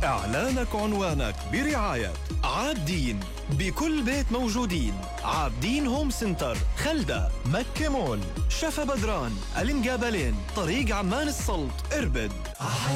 إعلانك عنوانك برعاية عابدين، بكل بيت موجودين. عابدين هوم سنتر، خلدة، مكة مول، شفا بدران، المقابلين، طريق عمان السلط، إربد.